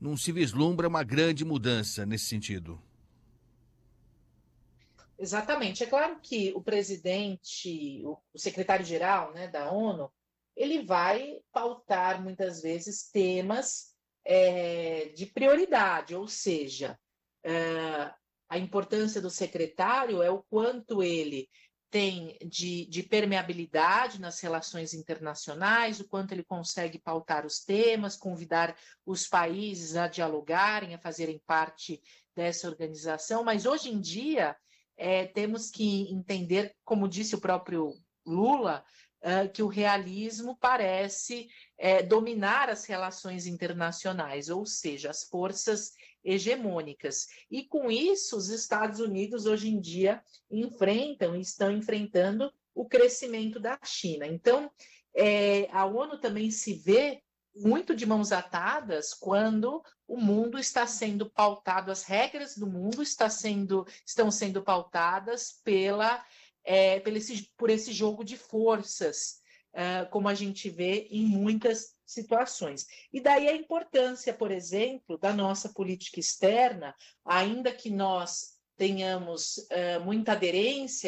não se vislumbra uma grande mudança nesse sentido. Exatamente. É claro que o presidente, o secretário-geral, né, da ONU, ele vai pautar muitas vezes temas de prioridade, ou seja, é, a importância do secretário é o quanto ele tem de permeabilidade nas relações internacionais, o quanto ele consegue pautar os temas, convidar os países a dialogarem, a fazerem parte dessa organização, mas hoje em dia temos que entender, como disse o próprio Lula, que o realismo parece dominar as relações internacionais, ou seja, as forças hegemônicas. E com isso, os Estados Unidos hoje em dia estão enfrentando o crescimento da China. Então, a ONU também se vê muito de mãos atadas quando o mundo está sendo pautado, as regras do mundo estão sendo pautadas por esse jogo de forças, como a gente vê em muitas situações. E daí a importância, por exemplo, da nossa política externa, ainda que nós tenhamos muita aderência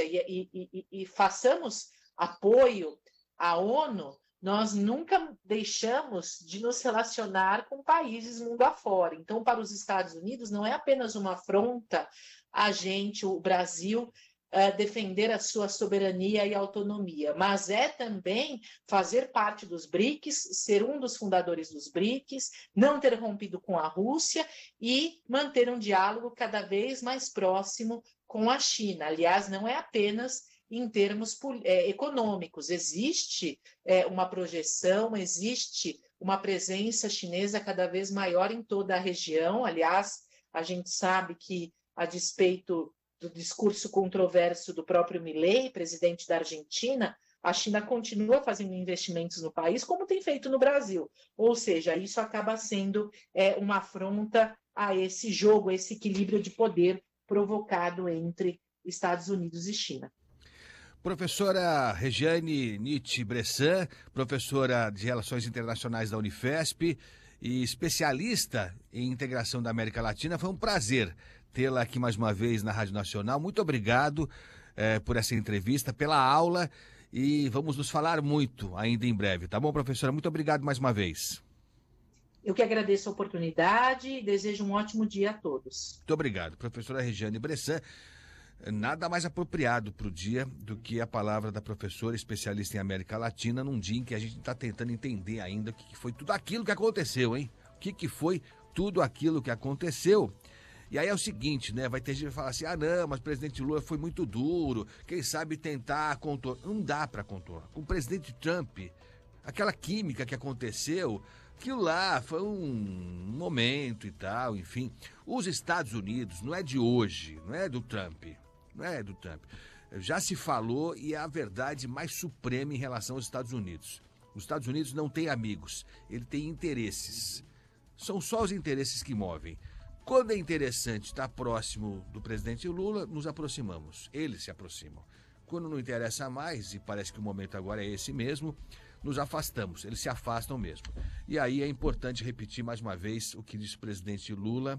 e façamos apoio à ONU, nós nunca deixamos de nos relacionar com países mundo afora. Então, para os Estados Unidos, não é apenas uma afronta a gente, o Brasil, defender a sua soberania e autonomia, mas é também fazer parte dos BRICS, ser um dos fundadores dos BRICS, não ter rompido com a Rússia e manter um diálogo cada vez mais próximo com a China. Aliás, não é apenas em termos econômicos. Existe uma projeção, existe uma presença chinesa cada vez maior em toda a região. Aliás, a gente sabe que, a despeito do discurso controverso do próprio Milei, presidente da Argentina, a China continua fazendo investimentos no país, como tem feito no Brasil. Ou seja, isso acaba sendo uma afronta a esse jogo, a esse equilíbrio de poder provocado entre Estados Unidos e China. Professora Regiane Nietzsche Bressan, professora de Relações Internacionais da Unifesp e especialista em integração da América Latina, foi um prazer tê-la aqui mais uma vez na Rádio Nacional. Muito obrigado por essa entrevista, pela aula, e vamos nos falar muito ainda em breve, tá bom, professora? Muito obrigado mais uma vez. Eu que agradeço a oportunidade e desejo um ótimo dia a todos. Muito obrigado, professora Regiane Bressan. Nada mais apropriado para o dia do que a palavra da professora especialista em América Latina, num dia em que a gente está tentando entender ainda o que foi tudo aquilo que aconteceu, hein? O que foi tudo aquilo que aconteceu. E aí é o seguinte, né? Vai ter gente que vai falar assim, não, mas o presidente Lula foi muito duro, quem sabe tentar contornar. Não dá para contornar. Com o presidente Trump, aquela química que aconteceu, aquilo lá foi um momento e tal, enfim. Os Estados Unidos, não é de hoje, não é do Trump. Não é do Trump. Já se falou e é a verdade mais suprema em relação aos Estados Unidos. Os Estados Unidos não tem amigos, ele tem interesses. São só os interesses que movem. Quando é interessante estar próximo do presidente Lula, nos aproximamos. Eles se aproximam. Quando não interessa mais, e parece que o momento agora é esse mesmo, nos afastamos. Eles se afastam mesmo. E aí é importante repetir mais uma vez o que disse o presidente Lula.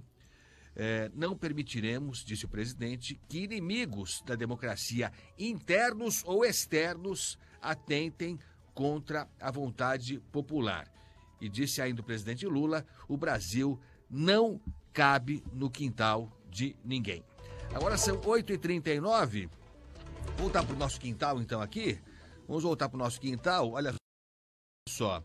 Não permitiremos, disse o presidente, que inimigos da democracia, internos ou externos, atentem contra a vontade popular. E disse ainda o presidente Lula, o Brasil não cabe no quintal de ninguém. Agora são 8h39, voltar para o nosso quintal então aqui, vamos voltar para o nosso quintal, olha só,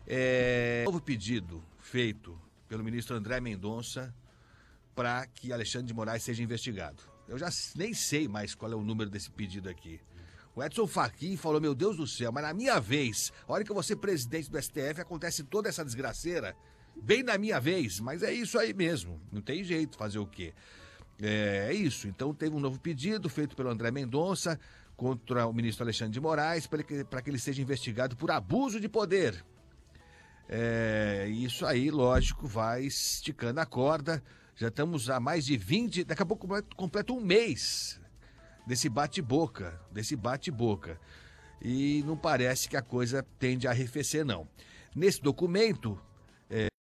novo pedido feito pelo ministro André Mendonça para que Alexandre de Moraes seja investigado. Eu já nem sei mais qual é o número desse pedido aqui. O Edson Fachin falou, meu Deus do céu, mas na minha vez, a hora que eu vou ser presidente do STF, acontece toda essa desgraceira, bem na minha vez, mas é isso aí mesmo, não tem jeito, fazer o quê? É isso, então teve um novo pedido feito pelo André Mendonça contra o ministro Alexandre de Moraes para que ele seja investigado por abuso de poder. Isso aí, lógico, vai esticando a corda. Já estamos há mais de 20, daqui a pouco completa um mês desse bate-boca. E não parece que a coisa tende a arrefecer, não. Nesse documento,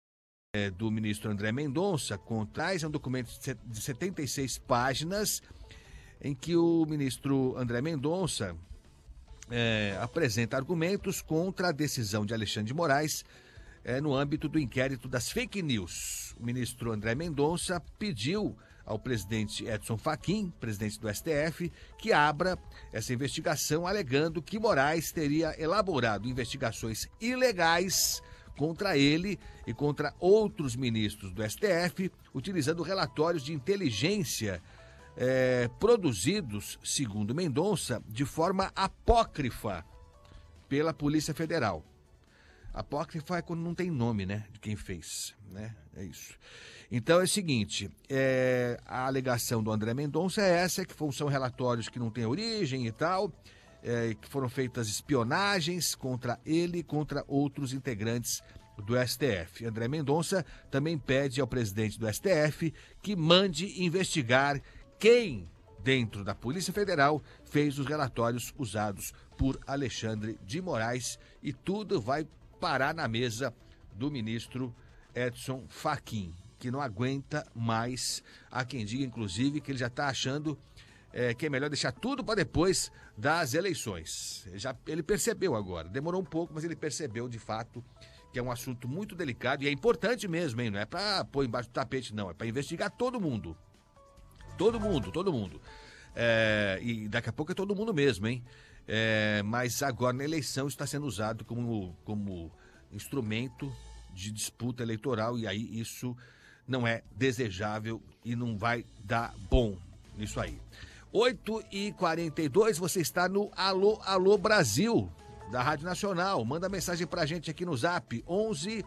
do ministro André Mendonça é um documento de 76 páginas em que o ministro André Mendonça apresenta argumentos contra a decisão de Alexandre de Moraes no âmbito do inquérito das fake news. O ministro André Mendonça pediu ao presidente Edson Fachin, presidente do STF, que abra essa investigação, alegando que Moraes teria elaborado investigações ilegais contra ele e contra outros ministros do STF, utilizando relatórios de inteligência produzidos, segundo Mendonça, de forma apócrifa pela Polícia Federal. Apócrifa é quando não tem nome, né, de quem fez, né? É isso. Então é o seguinte, a alegação do André Mendonça é essa, que são relatórios que não têm origem e tal, que foram feitas espionagens contra ele e contra outros integrantes do STF. André Mendonça também pede ao presidente do STF que mande investigar quem, dentro da Polícia Federal, fez os relatórios usados por Alexandre de Moraes, e tudo vai parar na mesa do ministro Edson Fachin, que não aguenta mais. Há quem diga, inclusive, que ele já está achando que é melhor deixar tudo para depois das eleições. Ele percebeu agora, demorou um pouco, mas ele percebeu de fato que é um assunto muito delicado e é importante mesmo, hein? Não é para pôr embaixo do tapete, não, é para investigar todo mundo. Todo mundo. E daqui a pouco é todo mundo mesmo, hein? Mas agora na eleição está sendo usado como instrumento de disputa eleitoral, e aí isso não é desejável e não vai dar bom nisso aí. 8h42, você está no Alô Brasil, da Rádio Nacional. Manda mensagem pra gente aqui no Zap, 11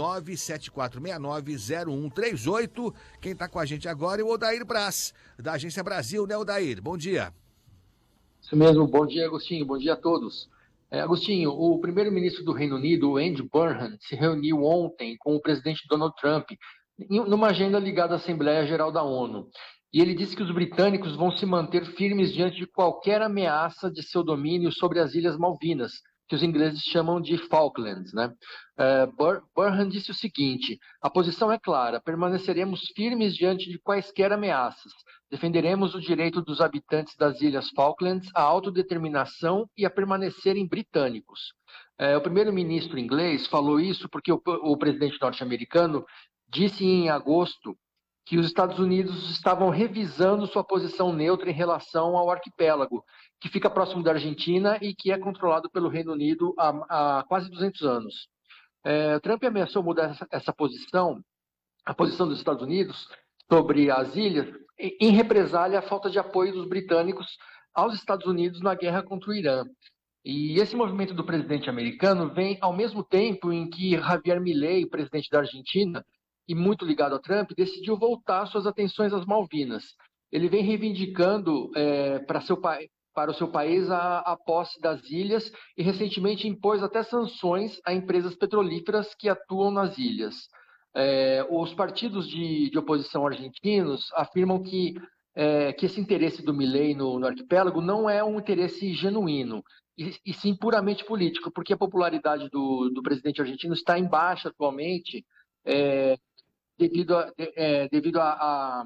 974690138. Quem tá com a gente agora é o Odair Braz, da Agência Brasil, né, Odair? Bom dia. Isso mesmo, bom dia, Agostinho, bom dia a todos. Agostinho, o primeiro-ministro do Reino Unido, Andy Burnham, se reuniu ontem com o presidente Donald Trump numa agenda ligada à Assembleia Geral da ONU. E ele disse que os britânicos vão se manter firmes diante de qualquer ameaça de seu domínio sobre as Ilhas Malvinas, que os ingleses chamam de Falklands, né? Burnham disse o seguinte: a posição é clara, permaneceremos firmes diante de quaisquer ameaças, defenderemos o direito dos habitantes das Ilhas Falklands à autodeterminação e a permanecerem britânicos. O primeiro-ministro inglês falou isso porque o presidente norte-americano disse em agosto que os Estados Unidos estavam revisando sua posição neutra em relação ao arquipélago, que fica próximo da Argentina e que é controlado pelo Reino Unido há quase 200 anos. Trump ameaçou mudar essa posição, a posição dos Estados Unidos sobre as ilhas, em represália à falta de apoio dos britânicos aos Estados Unidos na guerra contra o Irã. E esse movimento do presidente americano vem ao mesmo tempo em que Javier Milei, presidente da Argentina, e muito ligado a Trump, decidiu voltar suas atenções às Malvinas. Ele vem reivindicando para o seu país a posse das ilhas e recentemente impôs até sanções a empresas petrolíferas que atuam nas ilhas. Os partidos de oposição argentinos afirmam que esse interesse do Milei no arquipélago não é um interesse genuíno, e sim puramente político, porque a popularidade do presidente argentino está em baixa atualmente, devido a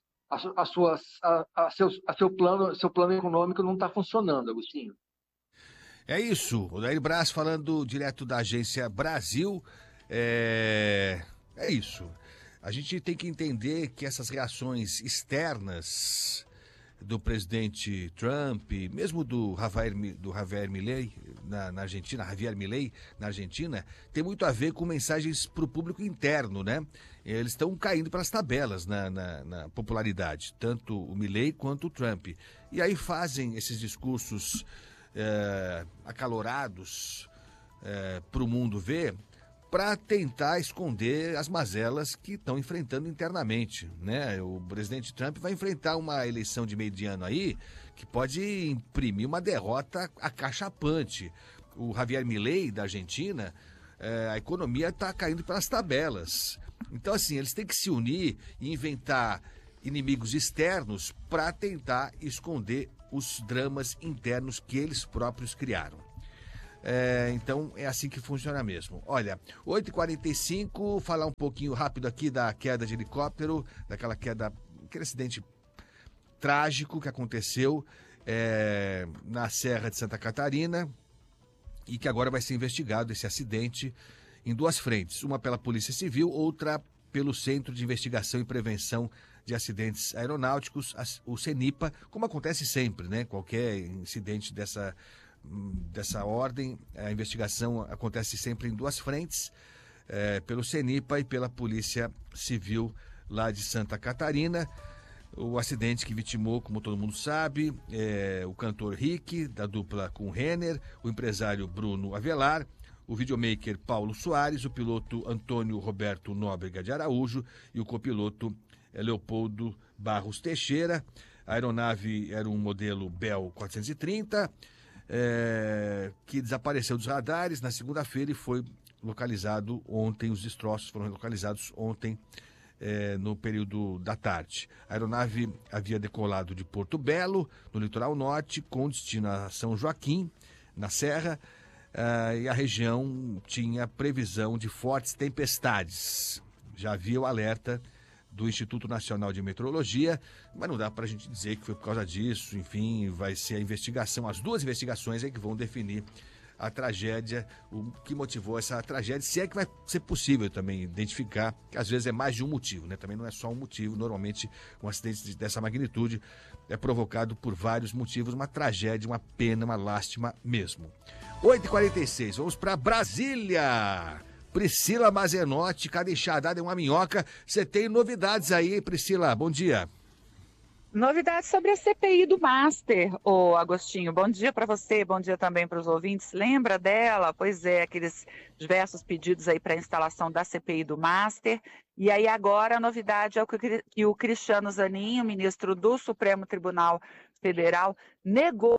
seu plano econômico não está funcionando, Agostinho. É isso, o Odair Braz falando direto da Agência Brasil. É isso. A gente tem que entender que essas reações externas do presidente Trump, mesmo do Javier Milei na Argentina, tem muito a ver com mensagens para o público interno, né? Eles estão caindo para as tabelas na popularidade, tanto o Milei quanto o Trump. E aí fazem esses discursos acalorados para o mundo ver, para tentar esconder as mazelas que estão enfrentando internamente, né? O presidente Trump vai enfrentar uma eleição de meio de ano aí que pode imprimir uma derrota acachapante. O Javier Milei, da Argentina, a economia está caindo pelas tabelas. Então, assim, eles têm que se unir e inventar inimigos externos para tentar esconder os dramas internos que eles próprios criaram. Então é assim que funciona mesmo. Olha, 8h45, falar um pouquinho rápido aqui da queda de helicóptero, aquele acidente trágico que aconteceu na Serra de Santa Catarina e que agora vai ser investigado esse acidente em duas frentes, uma pela Polícia Civil, outra pelo Centro de Investigação e Prevenção de Acidentes Aeronáuticos, o CENIPA, como acontece sempre, né? Qualquer incidente dessa ordem, a investigação acontece sempre em duas frentes, pelo CENIPA e pela Polícia Civil lá de Santa Catarina. O acidente que vitimou, como todo mundo sabe, o cantor Rick, da dupla com Renner, o empresário Bruno Avelar, o videomaker Paulo Soares, o piloto Antônio Roberto Nóbrega de Araújo e o copiloto Leopoldo Barros Teixeira. A aeronave era um modelo Bell 430, que desapareceu dos radares na segunda-feira e foi localizado ontem. Os destroços foram localizados ontem, no período da tarde. A aeronave havia decolado de Porto Belo, no litoral norte, com destino a São Joaquim, na Serra, e a região tinha previsão de fortes tempestades. Já havia o alerta do Instituto Nacional de Meteorologia, mas não dá para a gente dizer que foi por causa disso. Enfim, vai ser a investigação, as duas investigações que vão definir a tragédia, o que motivou essa tragédia, se é que vai ser possível também identificar, que às vezes é mais de um motivo, né? Também não é só um motivo. Normalmente um acidente dessa magnitude é provocado por vários motivos, uma tragédia, uma pena, uma lástima mesmo. 8h46, vamos para Brasília. Priscila Mazenotti, cada enxadada é uma minhoca. Você tem novidades aí, Priscila? Bom dia. Novidades sobre a CPI do Master, ô Agostinho. Bom dia para você, bom dia também para os ouvintes. Lembra dela? Pois é, aqueles diversos pedidos aí para a instalação da CPI do Master. E aí agora a novidade é que o Cristiano Zanin, ministro do Supremo Tribunal Federal, negou,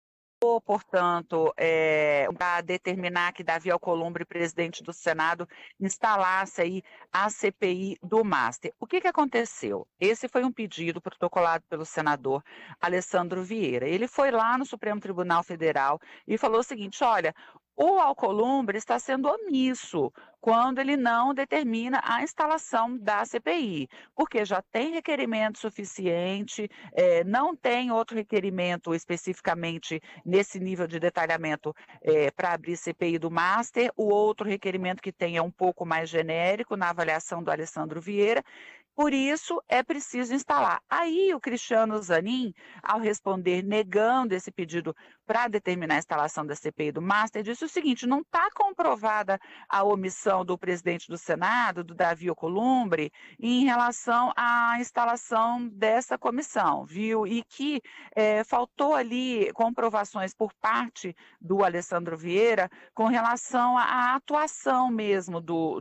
portanto, para determinar que Davi Alcolumbre, presidente do Senado, instalasse aí a CPI do Master. O que aconteceu? Esse foi um pedido protocolado pelo senador Alessandro Vieira. Ele foi lá no Supremo Tribunal Federal e falou o seguinte: olha, o Alcolumbre está sendo omisso quando ele não determina a instalação da CPI, porque já tem requerimento suficiente, não tem outro requerimento especificamente nesse nível de detalhamento para abrir CPI do Master. O outro requerimento que tem é um pouco mais genérico, na avaliação do Alessandro Vieira. Por isso, é preciso instalar. Aí, o Cristiano Zanin, ao responder negando esse pedido para determinar a instalação da CPI do Master, disse o seguinte: não está comprovada a omissão do presidente do Senado, do Davi Alcolumbre, em relação à instalação dessa comissão, viu? E que faltou ali comprovações por parte do Alessandro Vieira com relação à atuação mesmo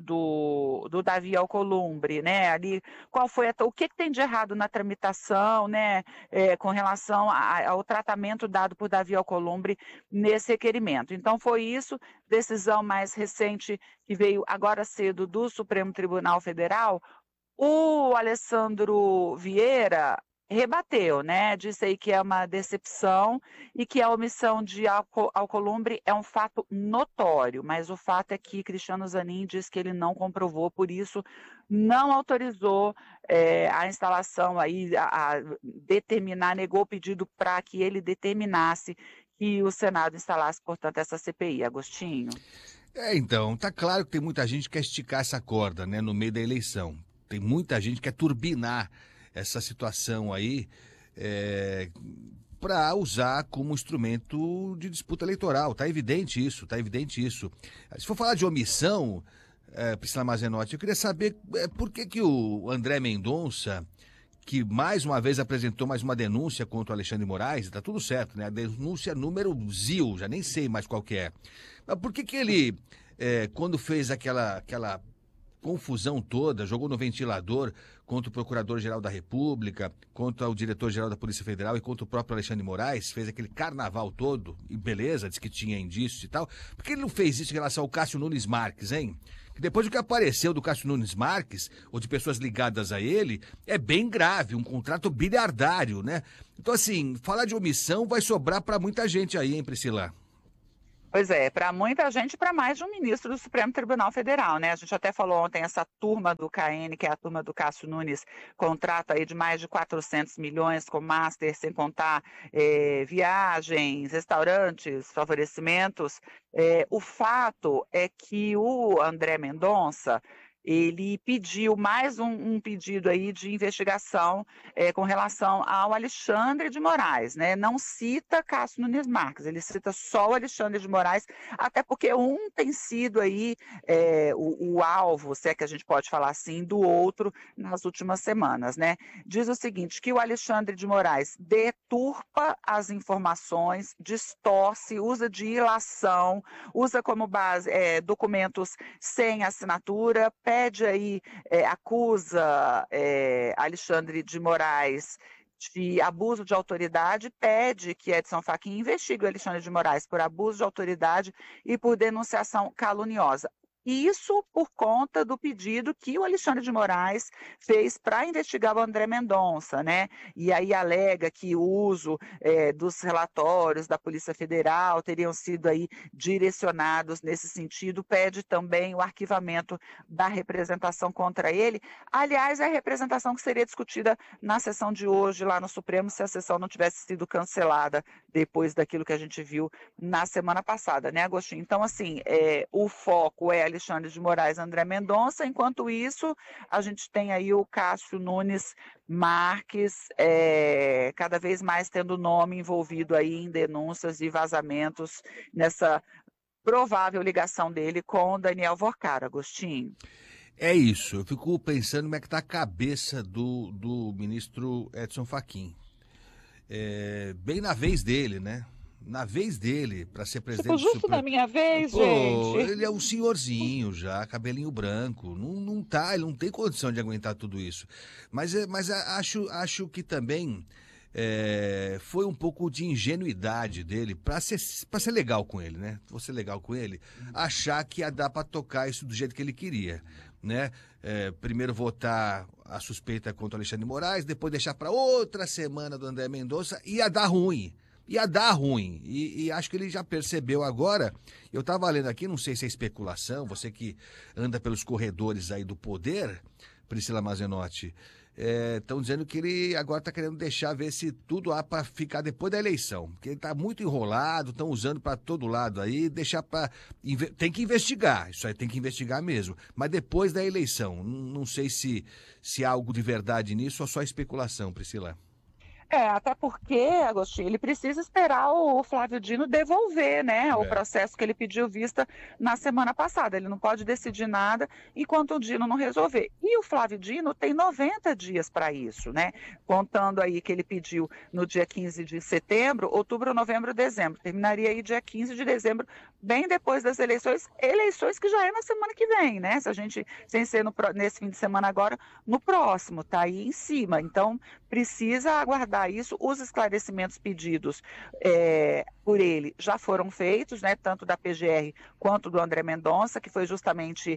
do Davi Alcolumbre, né? Ali, qual foi o que tem de errado na tramitação, né, com relação ao tratamento dado por Davi Alcolumbre nesse requerimento. Então foi isso, decisão mais recente que veio agora cedo do Supremo Tribunal Federal. O Alessandro Vieira rebateu, né? Disse aí que é uma decepção e que a omissão de Alcolumbre é um fato notório, mas o fato é que Cristiano Zanin diz que ele não comprovou, por isso não autorizou a instalação aí, a determinar, negou o pedido para que ele determinasse que o Senado instalasse, portanto, essa CPI. Agostinho? Então, tá claro que tem muita gente que quer esticar essa corda, né, no meio da eleição. Tem muita gente que quer turbinar essa situação aí para usar como instrumento de disputa eleitoral. Tá evidente isso, tá evidente isso. Se for falar de omissão, Priscila Mazenotti, eu queria saber por que o André Mendonça, que mais uma vez apresentou mais uma denúncia contra o Alexandre Moraes, tá tudo certo, né? A denúncia número ZIL, já nem sei mais qual que é. Mas por que ele, quando fez aquela confusão toda, jogou no ventilador contra o Procurador-Geral da República, contra o Diretor-Geral da Polícia Federal e contra o próprio Alexandre Moraes, fez aquele carnaval todo, e beleza, disse que tinha indícios e tal, por que ele não fez isso em relação ao Cássio Nunes Marques, hein? Que depois do que apareceu do Cássio Nunes Marques, ou de pessoas ligadas a ele, é bem grave, um contrato bilhardário, né? Então, assim, falar de omissão vai sobrar para muita gente aí, hein, Priscila? Pois é, para muita gente, para mais de um ministro do Supremo Tribunal Federal, né? A gente até falou ontem, essa turma do KN, que é a turma do Cássio Nunes, contrato aí de mais de 400 milhões com master, sem contar viagens, restaurantes, favorecimentos. O fato é que o André Mendonça, ele pediu mais um pedido aí de investigação com relação ao Alexandre de Moraes, né? Não cita Cássio Nunes Marques, ele cita só o Alexandre de Moraes, até porque um tem sido aí o alvo, se é que a gente pode falar assim, do outro nas últimas semanas, né? Diz o seguinte, que o Alexandre de Moraes deturpa as informações, distorce, usa de ilação, usa como base documentos sem assinatura, pede aí, acusa Alexandre de Moraes de abuso de autoridade, pede que Edson Fachin investigue o Alexandre de Moraes por abuso de autoridade e por denunciação caluniosa. Isso por conta do pedido que o Alexandre de Moraes fez para investigar o André Mendonça, né? E aí alega que o uso dos relatórios da Polícia Federal teriam sido aí direcionados nesse sentido, pede também o arquivamento da representação contra ele. Aliás, é a representação que seria discutida na sessão de hoje lá no Supremo, se a sessão não tivesse sido cancelada depois daquilo que a gente viu na semana passada, né, Agostinho? Então, assim, o foco é Alexandre de Moraes, André Mendonça. Enquanto isso, a gente tem aí o Cássio Nunes Marques, cada vez mais tendo o nome envolvido aí em denúncias e vazamentos nessa provável ligação dele com o Daniel Vorcara, Agostinho. É isso, eu fico pensando como é que está a cabeça do ministro Edson Fachin. Bem na vez dele, né? Na vez dele, para ser presidente do justo Supremo. na minha vez, Pô, gente. ele é um senhorzinho já, cabelinho branco. Ele não tem condição de aguentar tudo isso. Mas acho que também foi um pouco de ingenuidade dele para ser legal com ele, né? Vou ser legal com ele, achar que ia dar para tocar isso do jeito que ele queria, né? Primeiro votar a suspeita contra o Alexandre de Moraes, depois deixar para outra semana do André Mendonça, ia dar ruim. E acho que ele já percebeu agora. Eu estava lendo aqui, não sei se é especulação, você que anda pelos corredores aí do poder, Priscila Mazenotti, estão dizendo que ele agora está querendo deixar ver se tudo há para ficar depois da eleição, porque ele está muito enrolado, estão usando para todo lado aí, deixar para... Tem que investigar, isso aí tem que investigar mesmo, mas depois da eleição, não sei se há algo de verdade nisso ou só especulação, Priscila. Até porque, Agostinho, ele precisa esperar o Flávio Dino devolver, né, o processo que ele pediu vista na semana passada. Ele não pode decidir nada enquanto o Dino não resolver. E o Flávio Dino tem 90 dias para isso, né? Contando aí que ele pediu no dia 15 de setembro, outubro, novembro, dezembro. Terminaria aí dia 15 de dezembro, bem depois das eleições que já é na semana que vem, né? Se a gente, sem ser nesse fim de semana agora, no próximo, tá aí em cima. Então, precisa aguardar isso. Os esclarecimentos pedidos por ele já foram feitos, né, tanto da PGR quanto do André Mendonça, que foi justamente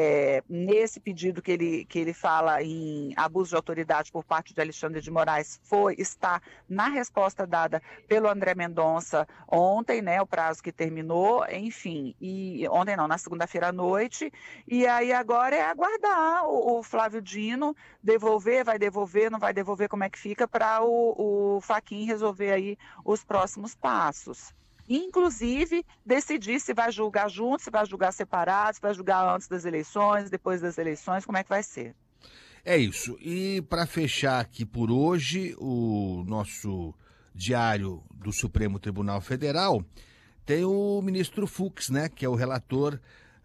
nesse pedido que ele fala em abuso de autoridade por parte de Alexandre de Moraes, está na resposta dada pelo André Mendonça ontem, né, o prazo que terminou, enfim, e ontem não, na segunda-feira à noite, e aí agora é aguardar o Flávio Dino vai devolver, não vai devolver, como é que fica, para o Fachin resolver aí os próximos passos. Inclusive, decidir se vai julgar junto, se vai julgar separado, se vai julgar antes das eleições, depois das eleições, como é que vai ser. É isso. E para fechar aqui por hoje, o nosso diário do Supremo Tribunal Federal tem o ministro Fux, né, que é o relator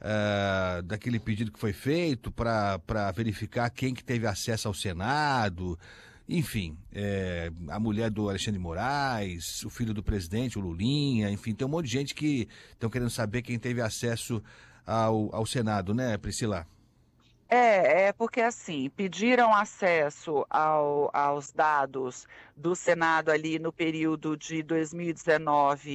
daquele pedido que foi feito para verificar quem que teve acesso ao Senado, enfim, a mulher do Alexandre de Moraes, o filho do presidente, o Lulinha, enfim, tem um monte de gente que estão querendo saber quem teve acesso ao Senado, né, Priscila? Porque assim, pediram acesso aos dados do Senado ali no período de 2019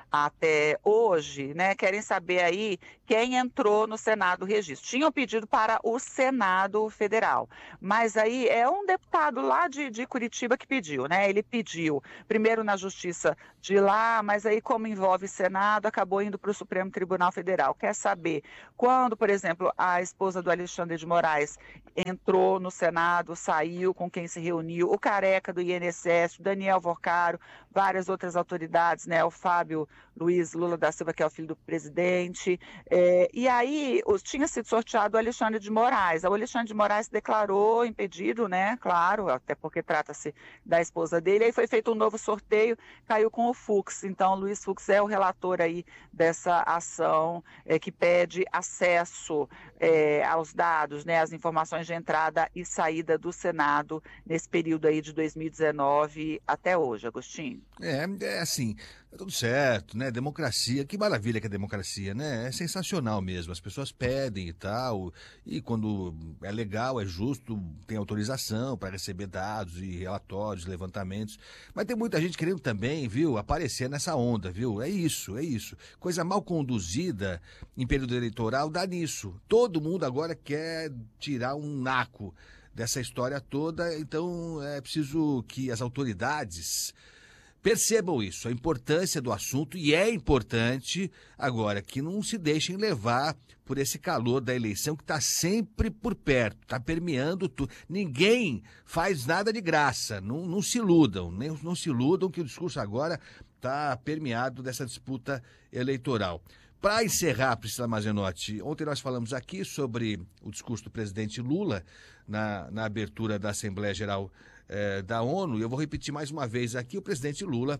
até hoje, né, querem saber aí quem entrou no Senado Registro. Tinham pedido para o Senado Federal, mas aí é um deputado lá de Curitiba que pediu, né? Ele pediu primeiro na Justiça de lá, mas aí como envolve Senado, acabou indo para o Supremo Tribunal Federal. Quer saber quando, por exemplo, a esposa do Alexandre de Moraes entrou no Senado, saiu, com quem se reuniu, o Careca do INSS, o Daniel Vorcaro, várias outras autoridades, né? O Fábio Luiz Lula da Silva, que é o filho do presidente. E aí tinha sido sorteado o Alexandre de Moraes. O Alexandre de Moraes se declarou impedido, né? Claro, até porque trata-se da esposa dele. Aí foi feito um novo sorteio, caiu com o Fux. Então, o Luiz Fux é o relator aí dessa ação que pede acesso aos dados, né? As informações de entrada e saída do Senado nesse período aí de 2019 até hoje, Agostinho. É assim, tá tudo certo, né? Democracia, que maravilha que é democracia, né? É sensacional mesmo. As pessoas pedem e tal, e quando é legal, é justo, tem autorização para receber dados e relatórios, levantamentos. Mas tem muita gente querendo também, viu, aparecer nessa onda, viu? É isso, é isso. Coisa mal conduzida em período eleitoral dá nisso. Todo mundo agora quer tirar um naco dessa história toda, então é preciso que as autoridades percebam isso, a importância do assunto, e é importante agora que não se deixem levar por esse calor da eleição que está sempre por perto, está permeando tudo. Ninguém faz nada de graça, não se iludam, não se iludam que o discurso agora está permeado dessa disputa eleitoral. Para encerrar, Priscila Mazenotti, ontem nós falamos aqui sobre o discurso do presidente Lula na abertura da Assembleia Geral da ONU, e eu vou repetir mais uma vez aqui: o presidente Lula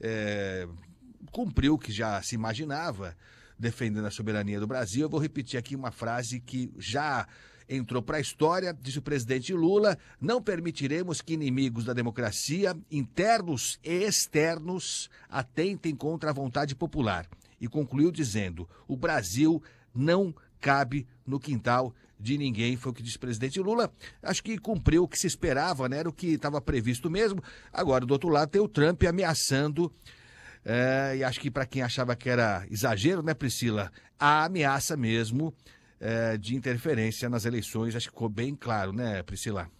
cumpriu o que já se imaginava, defendendo a soberania do Brasil. Eu vou repetir aqui uma frase que já entrou para a história, disse o presidente Lula: não permitiremos que inimigos da democracia, internos e externos, atentem contra a vontade popular. E concluiu dizendo: o Brasil não cabe no quintal de ninguém. Foi o que disse o presidente Lula. Acho que cumpriu o que se esperava, né? Era o que estava previsto mesmo. Agora, do outro lado, tem o Trump ameaçando, e acho que para quem achava que era exagero, né, Priscila, a ameaça mesmo de interferência nas eleições. Acho que ficou bem claro, né, Priscila?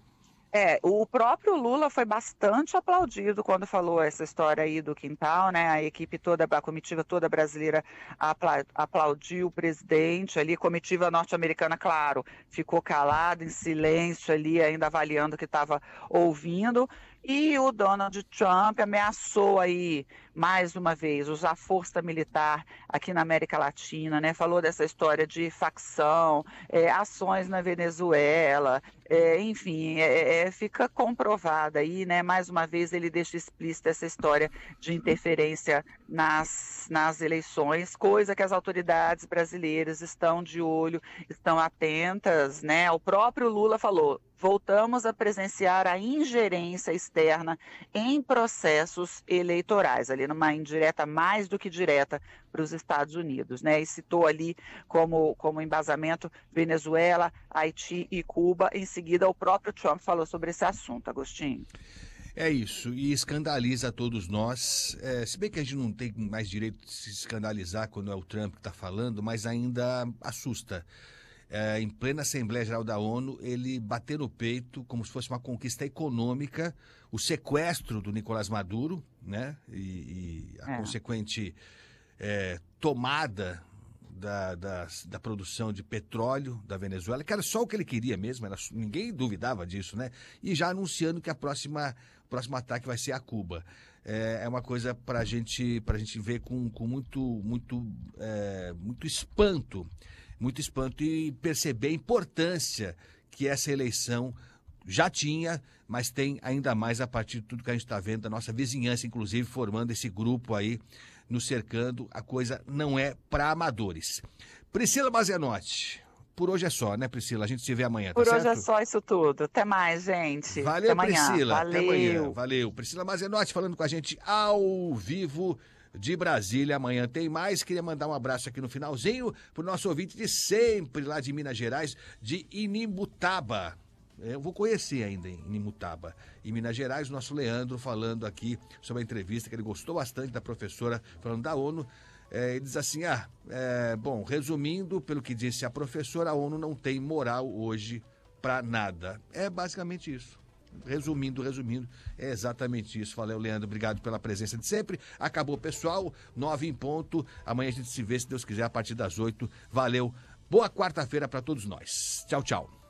O próprio Lula foi bastante aplaudido quando falou essa história aí do quintal, né? A equipe toda, a comitiva toda brasileira aplaudiu o presidente ali, comitiva norte-americana, claro, ficou calada, em silêncio ali, ainda avaliando o que estava ouvindo. E o Donald Trump ameaçou aí, mais uma vez, usar força militar aqui na América Latina, né? Falou dessa história de facção, ações na Venezuela, enfim, fica comprovada aí, né? Mais uma vez ele deixa explícita essa história de interferência nas eleições, coisa que as autoridades brasileiras estão de olho, estão atentas, né? O próprio Lula falou: voltamos a presenciar a ingerência externa em processos eleitorais, ali numa indireta mais do que direta para os Estados Unidos, né? E citou ali como embasamento Venezuela, Haiti e Cuba. Em seguida, o próprio Trump falou sobre esse assunto, Agostinho. É isso, e escandaliza a todos nós, se bem que a gente não tem mais direito de se escandalizar quando é o Trump que está falando, mas ainda assusta. Em plena Assembleia Geral da ONU, ele bater no peito como se fosse uma conquista econômica, o sequestro do Nicolás Maduro, né? E a consequente tomada da produção de petróleo da Venezuela, que era só o que ele queria mesmo, ninguém duvidava disso, né? E já anunciando que o próximo ataque vai ser a Cuba. É uma coisa para a gente ver com muito espanto. Muito espanto, e perceber a importância que essa eleição já tinha, mas tem ainda mais a partir de tudo que a gente está vendo, da nossa vizinhança, inclusive, formando esse grupo aí, nos cercando. A coisa não é para amadores. Priscila Mazenotti, por hoje é só, né, Priscila? A gente se vê amanhã, tá certo? Por hoje é só isso tudo. Até mais, gente. Valeu, até amanhã. Priscila. Valeu. Até amanhã. Valeu. Priscila Mazenotti falando com a gente ao vivo de Brasília. Amanhã tem mais. Queria mandar um abraço aqui no finalzinho pro nosso ouvinte de sempre, lá de Minas Gerais, de Inimutaba. Eu vou conhecer ainda em Imutaba. Em Minas Gerais, o nosso Leandro falando aqui sobre a entrevista, que ele gostou bastante da professora falando da ONU. Ele diz assim, bom, resumindo, pelo que disse a professora, a ONU não tem moral hoje para nada. É basicamente isso. Resumindo, é exatamente isso. Valeu, Leandro, obrigado pela presença de sempre. Acabou, pessoal, 9 em ponto. Amanhã a gente se vê, se Deus quiser, a partir das 8. Valeu, boa quarta-feira para todos nós. Tchau, tchau.